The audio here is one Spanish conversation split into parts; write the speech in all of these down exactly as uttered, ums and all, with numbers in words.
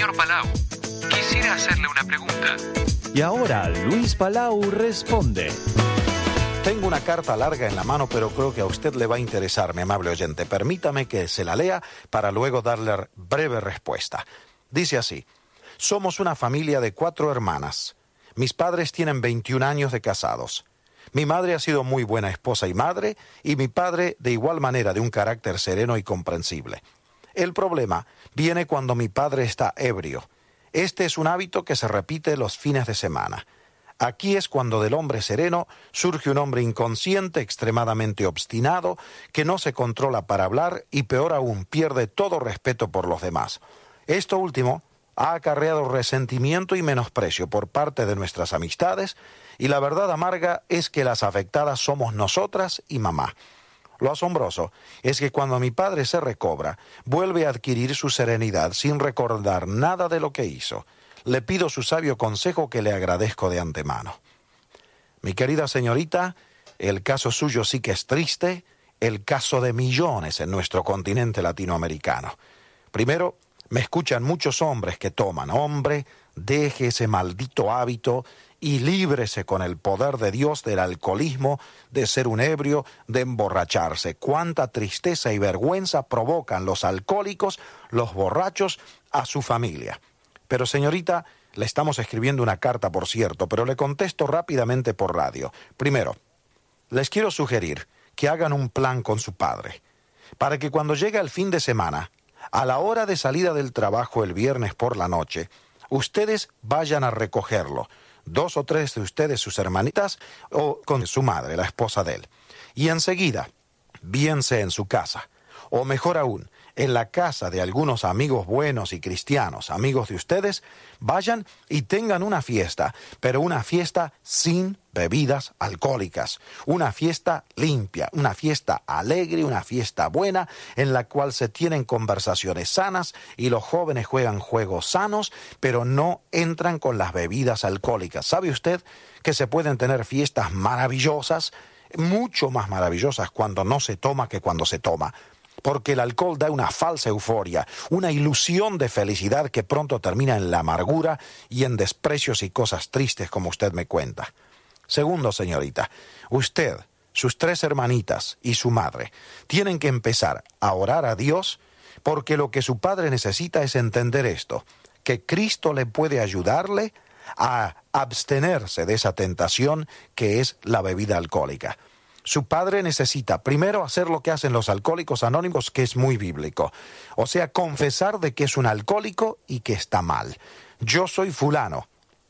Señor Palau, quisiera hacerle una pregunta. Y ahora Luis Palau responde. Tengo una carta larga en la mano, pero creo que a usted le va a interesar, mi amable oyente. Permítame que se la lea para luego darle breve respuesta. Dice así: somos una familia de cuatro hermanas. Mis padres tienen veintiún años de casados. Mi madre ha sido muy buena esposa y madre, y mi padre de igual manera de un carácter sereno y comprensible. El problema viene cuando mi padre está ebrio. Este es un hábito que se repite los fines de semana. Aquí es cuando del hombre sereno surge un hombre inconsciente, extremadamente obstinado, que no se controla para hablar y peor aún pierde todo respeto por los demás. Esto último ha acarreado resentimiento y menosprecio por parte de nuestras amistades y la verdad amarga es que las afectadas somos nosotras y mamá. Lo asombroso es que cuando mi padre se recobra, vuelve a adquirir su serenidad sin recordar nada de lo que hizo. Le pido su sabio consejo que le agradezco de antemano. Mi querida señorita, el caso suyo sí que es triste, el caso de millones en nuestro continente latinoamericano. Primero, me escuchan muchos hombres que toman. Hombre, deje ese maldito hábito y líbrese con el poder de Dios del alcoholismo, de ser un ebrio, de emborracharse. Cuánta tristeza y vergüenza provocan los alcohólicos, los borrachos, a su familia. Pero señorita, le estamos escribiendo una carta, por cierto, pero le contesto rápidamente por radio. Primero, les quiero sugerir que hagan un plan con su padre, para que cuando llegue el fin de semana, a la hora de salida del trabajo el viernes por la noche, ustedes vayan a recogerlo, dos o tres de ustedes, sus hermanitas, o con su madre, la esposa de él. Y enseguida, bien sea en su casa, o mejor aún, en la casa de algunos amigos buenos y cristianos, amigos de ustedes, vayan y tengan una fiesta, pero una fiesta sin bebidas alcohólicas, una fiesta limpia, una fiesta alegre, una fiesta buena, en la cual se tienen conversaciones sanas y los jóvenes juegan juegos sanos, pero no entran con las bebidas alcohólicas. ¿Sabe usted que se pueden tener fiestas maravillosas, mucho más maravillosas cuando no se toma que cuando se toma? Porque el alcohol da una falsa euforia, una ilusión de felicidad que pronto termina en la amargura y en desprecios y cosas tristes como usted me cuenta. Segundo, señorita, usted, sus tres hermanitas y su madre tienen que empezar a orar a Dios porque lo que su padre necesita es entender esto, que Cristo le puede ayudarle a abstenerse de esa tentación que es la bebida alcohólica. Su padre necesita primero hacer lo que hacen los alcohólicos anónimos, que es muy bíblico. O sea, confesar de que es un alcohólico y que está mal. Yo soy fulano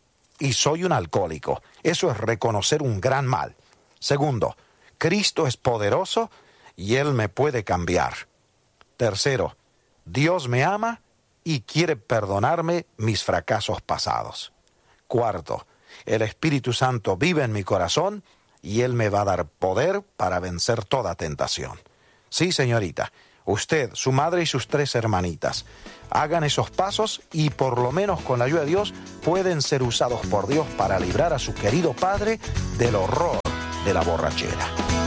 y soy un alcohólico. Eso es reconocer un gran mal. Segundo, Cristo es poderoso y Él me puede cambiar. Tercero, Dios me ama y quiere perdonarme mis fracasos pasados. Cuarto, el Espíritu Santo vive en mi corazón y Él me va a dar poder para vencer toda tentación. Sí, señorita, usted, su madre y sus tres hermanitas, hagan esos pasos y por lo menos con la ayuda de Dios pueden ser usados por Dios para librar a su querido padre del horror de la borrachera.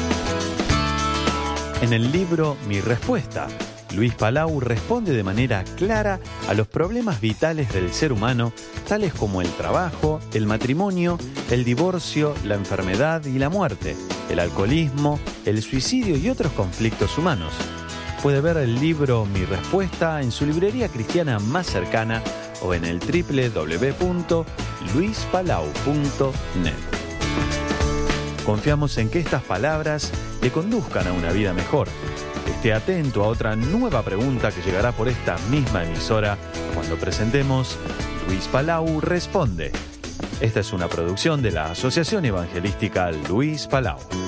En el libro Mi Respuesta, Luis Palau responde de manera clara a los problemas vitales del ser humano, tales como el trabajo, el matrimonio, el divorcio, la enfermedad y la muerte, el alcoholismo, el suicidio y otros conflictos humanos. Puede ver el libro Mi Respuesta en su librería cristiana más cercana o en el doble u doble u doble u punto luis palau punto net. Confiamos en que estas palabras le conduzcan a una vida mejor. Esté atento a otra nueva pregunta que llegará por esta misma emisora cuando presentemos Luis Palau Responde. Esta es una producción de la Asociación Evangelística Luis Palau.